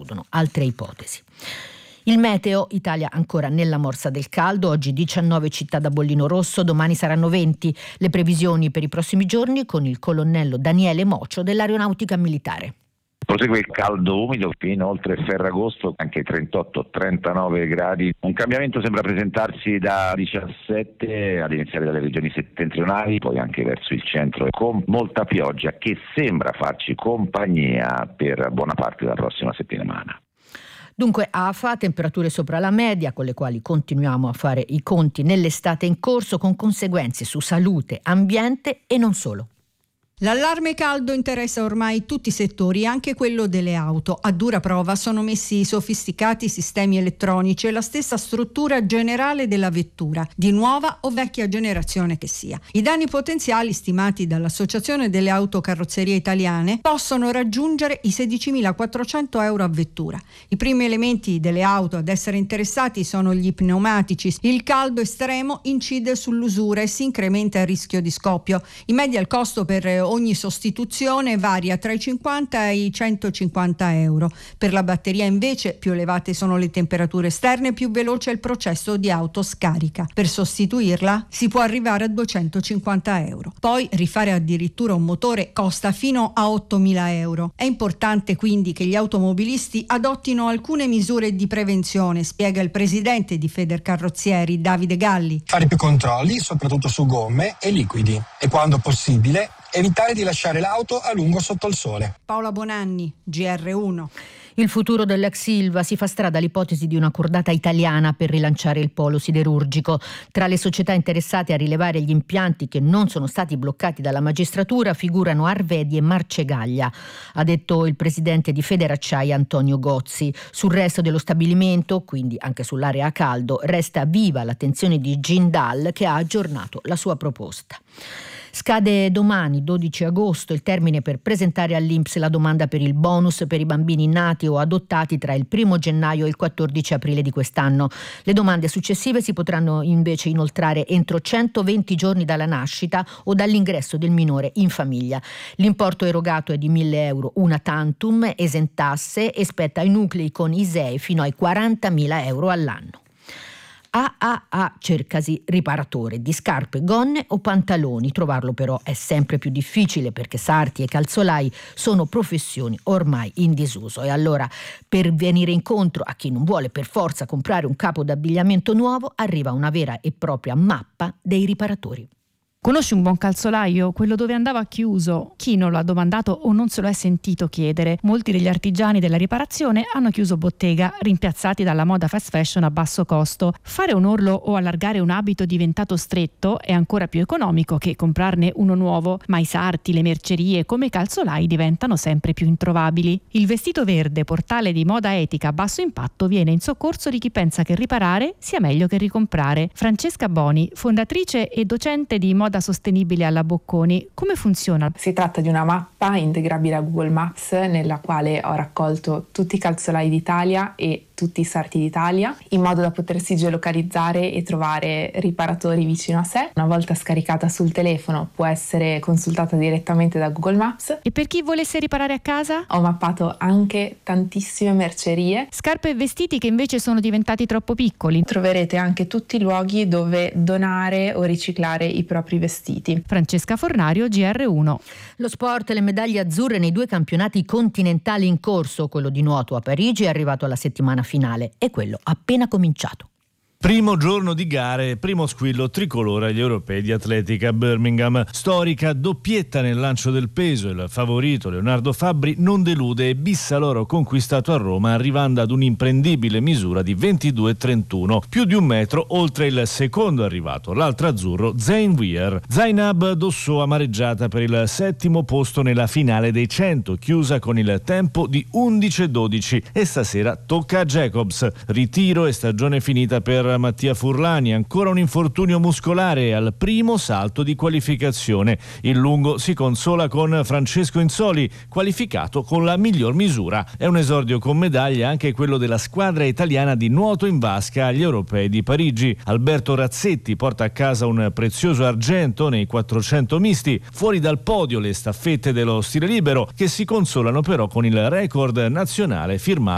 escludono altre ipotesi. Il meteo, Italia ancora nella morsa del caldo, oggi 19 città da bollino rosso, domani saranno 20. Le previsioni per i prossimi giorni con il colonnello Daniele Mocio dell'Aeronautica Militare. Prosegue il caldo umido fino oltre Ferragosto, anche 38-39 gradi. Un cambiamento sembra presentarsi da 17 ad iniziare dalle regioni settentrionali, poi anche verso il centro, con molta pioggia che sembra farci compagnia per buona parte della prossima settimana. Dunque AFA, temperature sopra la media con le quali continuiamo a fare i conti nell'estate in corso, con conseguenze su salute, ambiente e non solo. L'allarme caldo interessa ormai tutti i settori, anche quello delle auto. A dura prova sono messi sofisticati sistemi elettronici e la stessa struttura generale della vettura, di nuova o vecchia generazione che sia. I danni potenziali stimati dall'Associazione delle Autocarrozzerie Italiane possono raggiungere i 16.400 euro a vettura. I primi elementi delle auto ad essere interessati sono gli pneumatici. Il caldo estremo incide sull'usura e si incrementa il rischio di scoppio. In media il costo per ogni sostituzione varia tra i 50 e i 150 euro. Per la batteria invece più elevate sono le temperature esterne, più veloce è il processo di autoscarica. Per sostituirla si può arrivare a 250 euro. Poi rifare addirittura un motore costa fino a 8.000 euro. È importante quindi che gli automobilisti adottino alcune misure di prevenzione, spiega il presidente di Federcarrozzieri Davide Galli. Fare più controlli, soprattutto su gomme e liquidi, e quando possibile evitare di lasciare l'auto a lungo sotto il sole. Paola Bonanni, GR1. Il futuro dell'ex Ilva si fa strada all'ipotesi di una cordata italiana per rilanciare il polo siderurgico. Tra le società interessate a rilevare gli impianti che non sono stati bloccati dalla magistratura figurano Arvedi e Marcegaglia, ha detto il presidente di Federacciaia Antonio Gozzi. Sul resto dello stabilimento, quindi anche sull'area a caldo, resta viva l'attenzione di Jindal, che ha aggiornato la sua proposta. Scade domani, 12 agosto, il termine per presentare all'INPS la domanda per il bonus per i bambini nati o adottati tra il 1 gennaio e il 14 aprile di quest'anno. Le domande successive si potranno invece inoltrare entro 120 giorni dalla nascita o dall'ingresso del minore in famiglia. L'importo erogato è di 1.000 euro una tantum, esentasse, e spetta ai nuclei con ISEE fino ai 40.000 euro all'anno. AAA cercasi riparatore di scarpe, gonne o pantaloni. Trovarlo però è sempre più difficile perché sarti e calzolai sono professioni ormai in disuso. E allora, per venire incontro a chi non vuole per forza comprare un capo d'abbigliamento nuovo, arriva una vera e propria mappa dei riparatori. Conosci un buon calzolaio? Quello dove andava chiuso? Chi non lo ha domandato o non se lo è sentito chiedere? Molti degli artigiani della riparazione hanno chiuso bottega, rimpiazzati dalla moda fast fashion a basso costo. Fare un orlo o allargare un abito diventato stretto è ancora più economico che comprarne uno nuovo, ma i sarti, le mercerie come i calzolai diventano sempre più introvabili. Il Vestito Verde, portale di moda etica a basso impatto, viene in soccorso di chi pensa che riparare sia meglio che ricomprare. Francesca Boni, fondatrice e docente di moda sostenibile alla Bocconi. Come funziona? Si tratta di una mappa integrabile a Google Maps nella quale ho raccolto tutti i calzolai d'Italia e tutti i sarti d'Italia, in modo da potersi geolocalizzare e trovare riparatori vicino a sé. Una volta scaricata sul telefono può essere consultata direttamente da Google Maps. E per chi volesse riparare a casa? Ho mappato anche tantissime mercerie. Scarpe e vestiti che invece sono diventati troppo piccoli. Troverete anche tutti i luoghi dove donare o riciclare i propri vestiti. Francesca Fornario, GR1. Lo sport e le medaglie azzurre nei 2 campionati continentali in corso. Quello di nuoto a Parigi è arrivato alla settimana finale e quello appena cominciato. Primo giorno di gare, primo squillo tricolore agli europei di atletica a Birmingham. Storica doppietta nel lancio del peso, il favorito Leonardo Fabbri non delude e bissa l'oro conquistato a Roma, arrivando ad un'imprendibile misura di 22,31, più di 1 metro oltre il secondo arrivato, l'altro azzurro Zayn Weir. Zainab Dossò amareggiata per il 7° posto nella finale dei 100, chiusa con il tempo di 11,12, e stasera tocca a Jacobs. Ritiro e stagione finita per Mattia Furlani, ancora un infortunio muscolare al primo salto di qualificazione. Il lungo si consola con Francesco Insoli, qualificato con la miglior misura. È un esordio con medaglia anche quello della squadra italiana di nuoto in vasca agli europei di Parigi. Alberto Razzetti porta a casa un prezioso argento nei 400 misti. Fuori dal podio le staffette dello stile libero, che si consolano però con il record nazionale firmato